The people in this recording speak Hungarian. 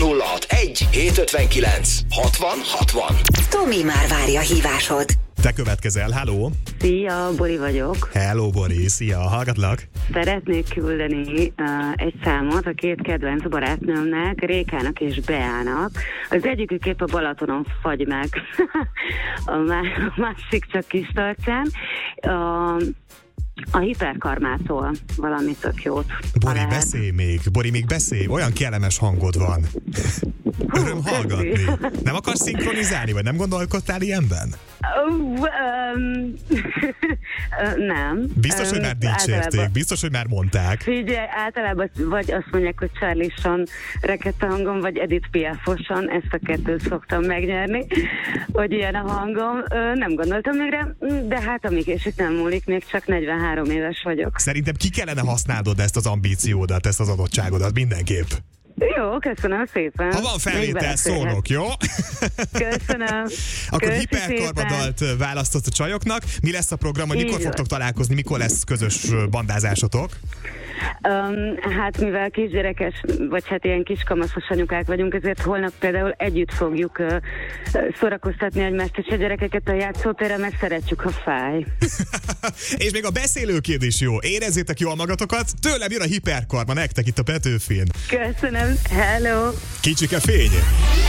061 759 60 60. Tomi már várja hívásod. Te következel, halló! Szia, Bori vagyok. Hello, Bori, szia, hallgatlak! Szeretnék küldeni egy számot a két kedvenc barátnőmnek, Rékának és Beának. Az egyikük épp a Balatonon fagy meg, a másik csak Kistarcsán. A hiperkarmától valami tök jót. Bori, beszélj még, Bori, még beszélj, olyan kellemes hangod van. Öröm hallgatni. Nem akarsz szinkronizálni, vagy nem gondolkodtál ilyenben? Nem. Biztos, hogy már dicsérték, biztos, hogy már mondták. Figyelj, általában vagy azt mondják, hogy Charlie-son rekett a hangom, vagy Edith Piaf-osan, ezt a kettőt szoktam megnyerni, hogy ilyen a hangom. Nem gondoltam még rá, de hát amíg és itt nem múlik, még csak 43 éves vagyok. Szerintem ki kellene használnod ezt az ambíciódat, ezt az adottságodat mindenképp. Jó, köszönöm szépen. Ha van felvétel, szólok, jó? Köszönöm. Akkor hiperkarmadalt választott a csajoknak. Mi lesz a program, hogy mikor fogtok találkozni, mikor lesz közös bandázásotok? Hát mivel kisgyerekes, vagy hát ilyen kiskamaszos anyukák vagyunk, ezért holnap például együtt fogjuk szórakoztatni egymást és a gyerekeket a játszótéren, mert szeretjük, ha fáj. És még a beszélőkéd is jó. Érezzétek jól magatokat, tőlem jön a hiperkarma nektek itt a Petőfin. Köszönöm, hello! Kicsike fény!